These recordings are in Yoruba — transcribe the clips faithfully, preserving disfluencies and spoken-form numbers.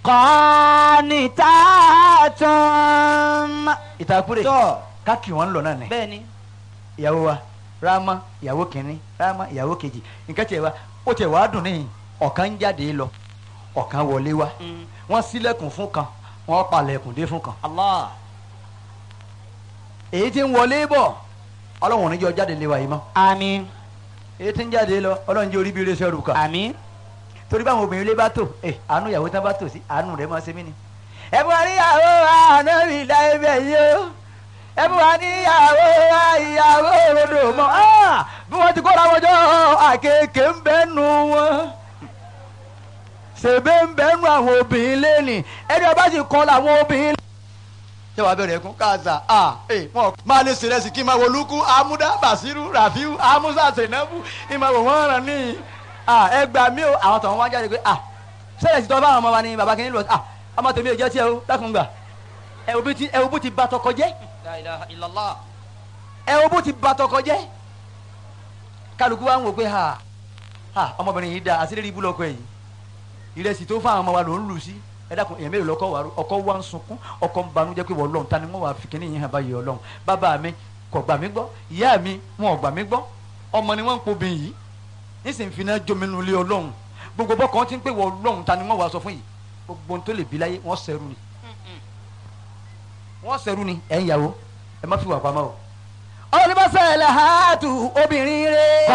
qanitatun. ìtakùrẹ̀ tọ́ káàkì wọn lọ náà ni bẹ́ẹ̀ni. ìyàwó wa Rámà ìyàwó kìnínní Rámà ìyàwó kejì nǹkan tiẹ̀ wa ó tiẹ̀ wá dùn níyìn ọ̀kan ń jáde lọ ọ̀kan wọlé wá wọ́n ṣílẹ̀kùn fún kan wọ́n palẹ̀kùn dé fún kan Allah. èyí tí ń wọlé bọ̀ ọlọ́run níjọ́ jáde lé wa yìí mọ́ àmín. èyí tí ń jáde lọ ọlọ́run jẹ́ orí bí iléeṣẹ́ rù kà àmín. torí báwọn obìnrin lé bá tò ẹ àánú ìyàwó tán bá tò sí àánú rẹ̀ máa ṣe mí ni. ẹ bú wa níyàwó ànábì láyé bẹ̀ yìí o ẹ bú wa níyàwó ìyàwó òrodò mọ́ bí wọ́n ti kóra wọn jọ àkekèé ń bẹ́ nu wọn ṣèbé ń bẹ́ nu àwọn obìnrin lẹ́nì ẹni ọba sì kọ́ làwọn obìnrin. ṣé wàá bẹ̀rẹ̀ ẹ̀kún káàsà à ẹ̀ wọ́n máa lè ṣe rẹ̀sì kí n máa wo lukú amúdá basiru rafiu amusa senabu kí n máa wò wọ́n ràn ní ẹ gbà mí o àwọn tọ̀hún wá jáde pé à sẹ́yìn ti tọ́ báwọn ọmọ wa ní baba kìíní lọ à ọmọ tèmi ò jẹ́ tiẹ̀ o dákun gbà ẹ wo bí ti ẹ wo bó ti ba tọkọ jẹ́ la ilaha illallah. ẹ wo bó ti ba tọkọ jẹ́ kálukú wa ń wò pé ha ha ọmọbìnrin yìí da àṣírí ibú lọkọ yìí ìrẹsì tó fáwọn ọmọ wa ló ń lù sí ẹ dákun èèyàn mélòó lọkọ wa ọkọ wa ń sunkún ọkọ ń banújẹ́ pé wọ́n lọ́n ta ni wọ́n wà fi kíní yìí hàn báyìí ọlọ́run bàbá mi kò gbà mí gbọ́ ìyá mi wọn ò gbà mí gbọ́ ọmọ ni wọ́n ń pobìn yìí nísìnyí fi náà jomi nu ilé ọlọ́run gbogbo bọ́ kan ti ń pè wọ́n ọlọ́run ta ni wọ́n wà sọ fún yìí gbogbo tó lè bí láyé wọ́n sẹ́rù ni wọ́n sẹ́rù ni ẹ̀ ń yàwó ẹ má fi wà pamọ́ o. olùbọ́sẹ̀ lè ha tu obìnrin rẹ̀.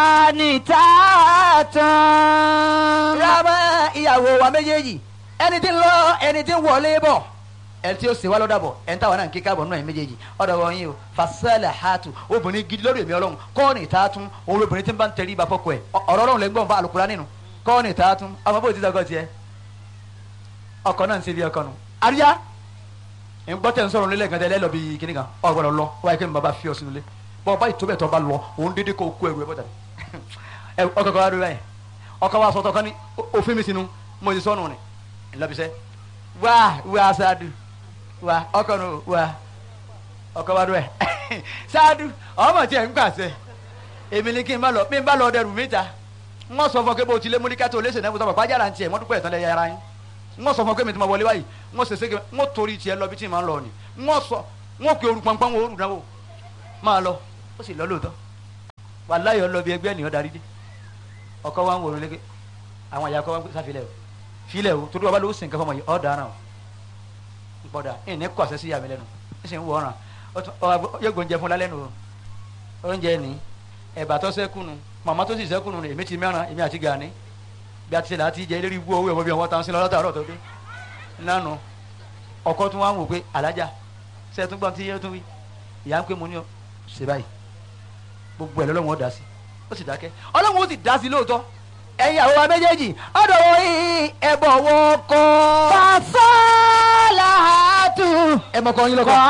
qanitatun. Rámà ìyàwó wa méjèèjì ẹni tí ń lọ ẹni tí ń wọlé bọ̀ ẹni tí ó ṣe wá lọ́dà bọ̀ ẹni táwọn náà ń kíkà bọ̀ nínú ẹ̀ méjèèjì ọ̀dọ̀ wọn yìí o fasẹ́lẹ̀ hàtù obìnrin gidi lórí èmi ọlọ́run kọ́ọ̀nì tààtún òun obìnrin tí ń bá ń tẹrí ibà fọ́kọ ẹ̀ ọ̀rọ̀ ọlọ́run lè gbọ́n bá àlùkùrá nínú kọ́ọ̀nì tààtún ọmọ bó ti dọ́gọ́ tiẹ̀ ọkọ náà ń ṣe bí ọkọ nù. àríyá ń gbọ́ tẹ̀ ń sọ̀rọ̀ nílẹ̀ gan tẹ́lẹ̀ lọ bí kíní kan ọ̀gbọ́dọ̀ lọ wáyé kí n bàbá fi ọ sínú ilé bọ́ ọba ìtòbẹ̀ tó bá lọ òun dédé kó kó ẹrù ẹ bọ́tà ọkọ kan wá rí báyìí ọkọ wa sọtọ kan ní òfin mi sínú mo ti sọnù ni ńlọbisẹ wá wá sáádù wá ọkọ nù wá ọkọ wa dùn ẹ sáádù ọmọ tiẹ̀ ń gbàsẹ èmi ni kí n bá lọ bí n bá lọ dẹrù mi ta n wọ́n sọ fún ọ pé bó o ti lé múlíkà tó léṣe náà fún sọ pé ajá là ń tiẹ̀ wọ́n dúpẹ́ ìtàn lẹ́yà ara yín n wọ́n sọ fún ọ pé mi ti ma wọlé báyìí n wọ́n sèse n wọ́n torí tiẹ̀ lọ bí tí ma ń lọ ni n wọ́n sọ n wọ́n pe oru pọnpọ́n wo oru náà wò máa lọ ó sì lọ lóòótọ́ wàláyé ọ lọ bí ẹgbẹ́ ènìyàn darí dé ọkọ wa ń wòrò léke àwọn àyà kọ wa ń pè sáfilẹ o filẹ o torí wa bá lọ ó sì ń kẹfọ ọmọ yìí ọ dáná o gbọdọ ẹ ní kọ àṣẹ sí yàmi lẹ́nu ẹ sì ń wọ ọràn yóò gbóúnjẹ fún lálẹ́ nu o oúnjẹ ní ẹ̀bà tó sẹ́kù nu màmá tó sì sẹ́kù nu èmi ti mẹ́ràn èmi àti gani bí a ti ṣe là á ti jẹ eléré ibú owó ẹ̀wọ̀n bí wọ́n ta ń sin lọ́dọ̀ àárọ̀ tó dé nánu ọkọ tún wá ń wò pé alájà ṣe tún gbọ́n tí yẹ tún wí ìyá ń pè mú ní ọ ṣe báyìí gbogbo ẹ̀ lọ́lọ́run ó dá sí ó sì dákẹ́ ọlọ́run ó sì dá sí lóòótọ́ ẹ̀yin àwọn wa méjèèjì ọ̀dọ̀ wọ yìí ẹ̀bọ̀ wọ kọ́. fasalahatu. ẹ mọ kọ yín lọkọ.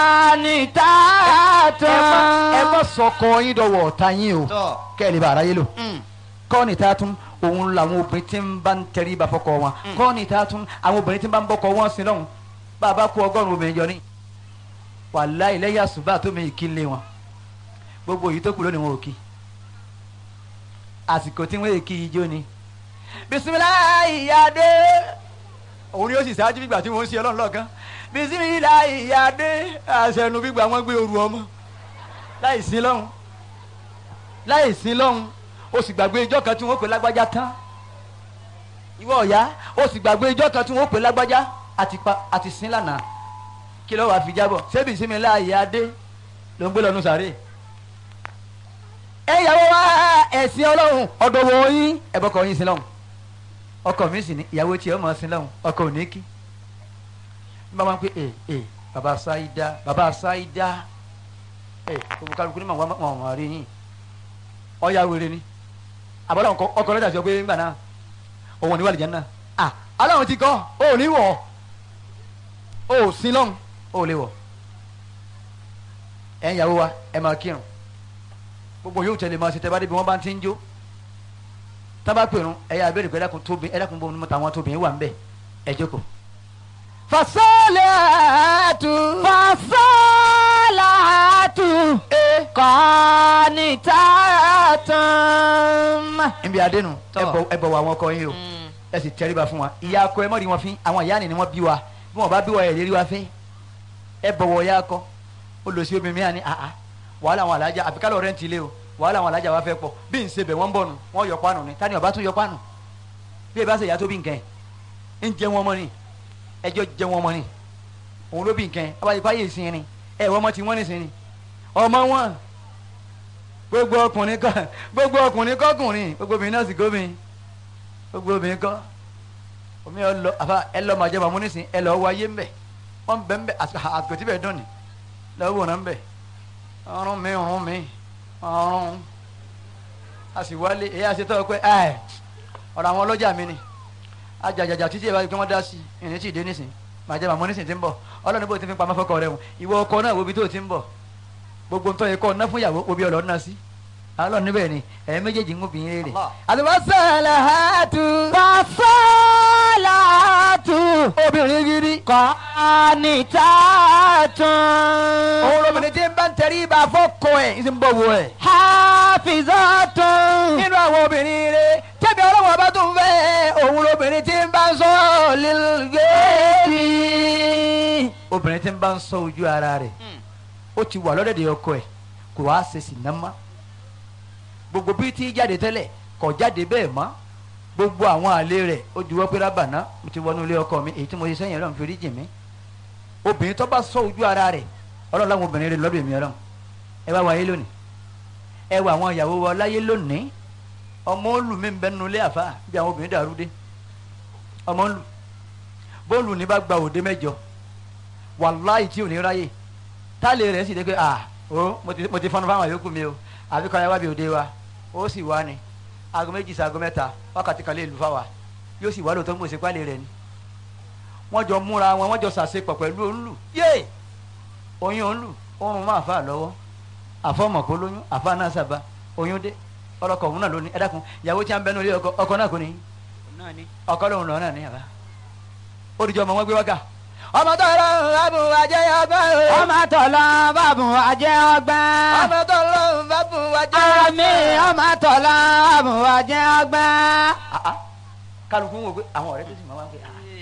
qanitatun. ẹ mọ sọkọ yín dọwọ ọ̀tá yín o kẹ́ẹ̀lì bá ara yé lò. qanitatun òun làwọn obìnrin tí ń bá ń tẹrí ibà fọkọ wọn qanitatun àwọn obìnrin tí ń bá ń bọkọ wọn sí lọ́hùn bàbá kú ọgọ́rùn-ún obìnrin jọ ní. wàláhì lẹ́yìn àsùbá tó mi kí lé wọn gbogbo èyí tó kù lónìí wọn ò kí àsìkò tí wọ́n èkì ijó ni bisimilayi yade òun ni ó sì ṣáájú gbígbà tí wọ́n ń ṣe ọlọ́run lọ́ọ̀kan bisimilayi yade àṣẹnu gbígbà wọ́n gbé oru ọmọ láì sí lọ́hùn láì sí lọ́hùn ó sì gbàgbé ijọ́ kan tí wọ́n pè lágbájá tán ìwọ ọ̀yá ó sì gbàgbé ijọ́ kan tí wọ́n pè lágbájá àti sin lánàá kí ló wàá fi jábọ̀ ṣé bisimilayi yade ló ń gbé lọ́nu sàárè ẹ̀yàwó wa ẹ̀sìn ọlọ́run ọ̀dọ̀ wọ̀ yín ẹ̀bọ̀kọ̀ yín sí lọ́hùn ọkọ mi sì ní ìyàwó tí ọmọ sí lọ́hùn ọkọ ò ní kí n bá wọn pé ẹ ẹ bàbá sáídá bàbá sáídá ẹ gbogbo kálukú ní màwọn ọmọ rí yín ọ̀yà wèrè ni àbọ̀lá ọkọ lọ́jà sọ pé ńgbà náà òun ní wà lìjẹ́ náà à aláwọn ti kọ́ ó ní wọ̀ ó sí lọ́hùn ó lè wọ̀ ẹ̀yàwó wa ẹ̀ máa kírun gbogbo yóò tẹ̀lé máa ṣe tẹ́bá débi wọ́n bá ti ń jó tábà pèrún ẹ̀yà abẹ́rẹ́ pé ẹ̀dàkùn tóbi ẹ̀dàkùn bọ́ mímú tàwọn tóbi wà ń bẹ̀ ẹ̀ jókòó. fasalahatu. fasalahatu. qanitatun. ibi àdénù ẹ bọ̀ wọ àwọn ọkọ yín o ẹ sì tẹríba fún wa ìyá akọ ẹ mọ̀ rí wọn fín àwọn ìyá ni ni wọ́n bí wa bí wọ́n bá bí wa ẹ̀ lérí wa fín ẹ bọ̀wọ̀ ìyá akọ ó lọ sí obìnrin mìíràn ní àhà wàhálà àwọn alájà àfi kálọ̀ rẹ́ǹtì ilé o wàhálà àwọn alájà wa fẹ́ pọ̀ bí n ṣe bẹ̀ wọ́n ń bọ̀ nù wọ́n yọ pánù ni tani ọba tún yọ pánù bí ẹ bá ṣe ìyá tó bí nǹkan ẹ̀ ń jẹ wọn mọ́ ni ẹjọ́ jẹ wọn mọ́ ni òun ló bí nǹkan ẹ̀ abáyé fáyé ìsìn ni ẹ̀ wọ́n mọ́ ti wọ́n nìsín ni ọmọ wọn gbogbo ọkùnrin kọ gbogbo ọkùnrin kọkùnrin gbogbo obìnrin náà sì gómìn gbogbo obìnrin kọ omi ẹ lọ àfa ẹ lọ màjẹ màmú nísìn ẹ lọ wáyé ńbẹ wọn bẹ ńbẹ àgọtí bẹ dùn ní lọ́wọ́ wọn ńbẹ ọrùn mi ọrùn mi ọrùn a sì wálé èyí àti tọ́ pé ẹ ọ̀rọ̀ àwọn ọlọ́jà mi ni ajàjàjà títí ẹ bá gbé wọn dá sí ìrìn tí ì dé nísìn màjẹ màmú nísìn ti ń bọ̀ ọlọ́run bó ti fi pamọ́ fọkọ rẹ wọn ìwọ ọkọ náà wo ibi tó ti ń bọ̀ gbogbo ntọ́ yẹ kọ́ ọ̀nà fún ìyàwó obi ọ̀lọ́ ọ̀nà sí alọ́ níbẹ̀ ni ẹ̀ méjèèjì ń gbìyànjú rẹ̀. àlùbọ́sẹ̀lẹ̀ hàtú. Fasọ́lá tu. obìnrin gidi. Kọ́nìtà tún. òun lóbìnrin tí ń bá ń tẹrí ibà fọ́kọ ẹ̀ ń sì ń bọ̀ wọ ẹ̀. Hafizọ́ tún. nínú àwọn obìnrin rẹ̀ tẹ́bi ọlọ́wọ́ bá tún fẹ́ òun lóbìnrin tí ń bá ń sọ lílgéèdì. obìnrin tí ń bá ń sọ ojú ara rẹ̀ ó ti wà lọ́dẹ̀dẹ̀ ọkọ ẹ̀ kò wá ṣe sì ná mọ́ gbogbo bí tí jáde tẹ́lẹ̀ kò jáde bẹ́ẹ̀ mọ́ gbogbo àwọn àlè rẹ̀ ó juwọ́ pé rábàná mo ti wọnú ilé ọkọ mi èyí tí mo ṣe sẹ́yìn ọlọ́run fi rí jì mí obìnrin tó bá sọ ojú ara rẹ̀ ọlọ́run láwọn obìnrin rẹ̀ lọ́dọ̀ èmi ọlọ́run ẹ wá wáyé lónìí ẹ wá àwọn ìyàwó wa láyé lónìí ọmọ olù mi ń bẹ nínú ilé àfa bí àwọn obìnrin dàrú dé ọmọ olù bóòlù ní bá gba òde mẹ́jọ wàláì tí ò ní ráyè táàlì rẹ̀ sì dé pé ah o mo ti mo ti fọnú fáwọn yòókù mi o àbí kọ́ ya wá bí òde wa ó sì wá ni aago méjì sí aago mẹ́ta wákàtí kan lè lù fáwa yóò sì wá lóòótọ́ mo sì pálí rẹ̀ ni wọ́n jọ múra wọn wọ́n jọ sàṣepọ̀ pẹ̀lú òǹlù yé oyún òǹlù oorun máa fà lọ́wọ́ àfọmọ̀ kó lóyún àfa náà sábà oyún dé ọlọ́kọ̀ òun náà ló ní ẹ dákun ìyàwó tí a ń bẹnu ilé ọkọ ọkọ náà kò ní ọkọ lòun lọ náà ní àbá ó dìjọ ọmọ wọn gbé wákà ọmọ tó lọ bàbù àjẹ́ ọgbọ́n. ọmọ tó lọ bàbù àjẹ́ ọgbọ́n. ọmọ tó lọ bàbù àjẹ́ ọgbọ́n. àmì ọmọ tó lọ bàbù àjẹ́ ọgbọ́n. kálukú ń wò pé àwọn ọ̀rẹ́ tó sì máa wá ń pè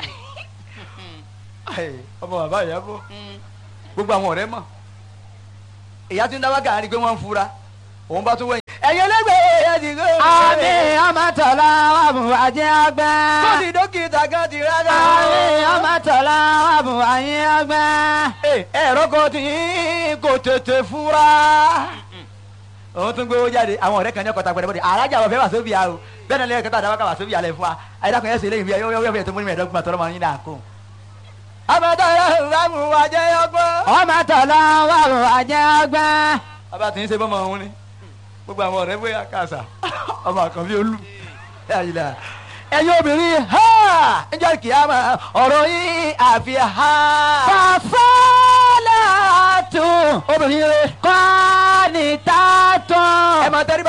é ọmọ bàbá ìyá bọ̀ gbogbo àwọn ọ̀rẹ́ mọ̀ ìyá tí ń dáwọ́ gàrí pé wọ́n ń fura òun bá tún wẹ̀yìn. ẹ̀yin ẹlẹ́gbẹ̀ẹ́ ẹ̀ ti gbé. àmì ọmọ tó lọ bàbù àjẹ́ ọgbọ́n. tó ti dókítà kan ti rárá. àmì ọmọ tó lọ bàbù àjẹ́ ọgbọ́n. ẹ̀rọ kan tí kò tètè fura. òun tún gbé owó jáde àwọn ọ̀rẹ́ kan ní ọkọ̀ tàgbẹ̀rẹ̀ bọ́dẹ̀ alájà wọ̀ fẹ́ wà sóbì àrò bẹ́ẹ̀ náà lẹ́yìn kẹta àdáwọ́ ká wà sóbì àlẹ́ fún wa ayédàkùn yẹn ṣe léyìn bí yọ tó mú ní mẹ́ẹ̀ẹ́dọ́gbọ̀n tọ́lọ́mọ yín náà kó. ọmọ tó lọ bàbù àjẹ́ ọgbọ́n. ọmọ tó lọ bàbù àjẹ́ ọgbọ́n. bàbá tí ń ṣe bọ́mọ òun ni gbogbo àwọn ọ̀rẹ́ bóyá kàṣà ọmọ àkànbí olú ẹ̀yin obìnrin ha ń jẹ́ kìámà ọ̀rọ̀ yín àfi ha. Fasọ́lá tu. obìnrin rẹ Kọ́nìtà tún. ẹ máa tẹ́rí